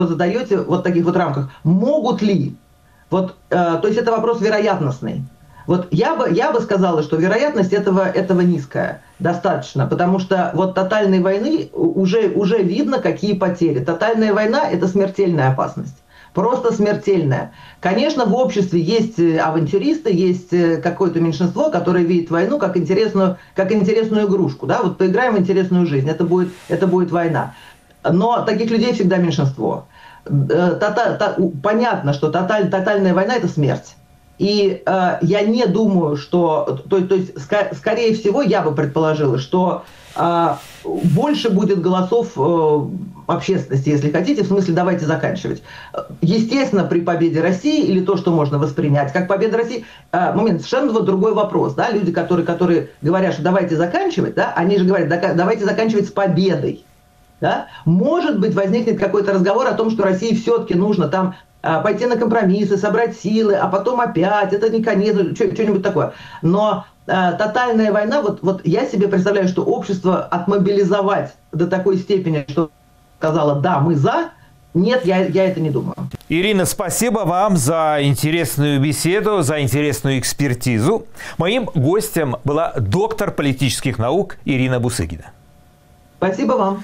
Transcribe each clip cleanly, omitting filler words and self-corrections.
задаете вот в таких вот рамках, могут ли, вот, то есть это вопрос вероятностный. Вот я бы сказала, что вероятность этого низкая, достаточно, потому что вот тотальной войны уже видно, какие потери. Тотальная война – это смертельная опасность. Просто смертельная. Конечно, в обществе есть авантюристы, есть какое-то меньшинство, которое видит войну как интересную игрушку. Да? Вот поиграем в интересную жизнь, это будет война. Но таких людей всегда меньшинство. Понятно, что тотальная война – это смерть. И я не думаю, что... То есть, скорее всего, я бы предположила, что больше будет голосов общественности, если хотите, в смысле давайте заканчивать. Естественно, при победе России, или то, что можно воспринять как победа России, момент, совершенно вот другой вопрос. Да? Люди, которые говорят, что давайте заканчивать, да? Они же говорят, давайте заканчивать с победой. Да? Может быть, возникнет какой-то разговор о том, что России все-таки нужно там пойти на компромиссы, собрать силы, а потом опять, это не конец, что-нибудь такое. Но тотальная война, вот я себе представляю, что общество отмобилизовать до такой степени, что сказала, да, мы за, нет, я это не думаю. Ирина, спасибо вам за интересную беседу, за интересную экспертизу. Моим гостем была доктор политических наук Ирина Бусыгина. Спасибо вам.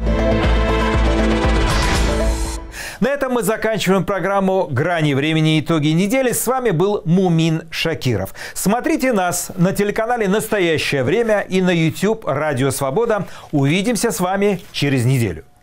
На этом мы заканчиваем программу «Грани времени. Итоги недели». С вами был Мумин Шакиров. Смотрите нас на телеканале «Настоящее время» и на YouTube «Радио Свобода». Увидимся с вами через неделю.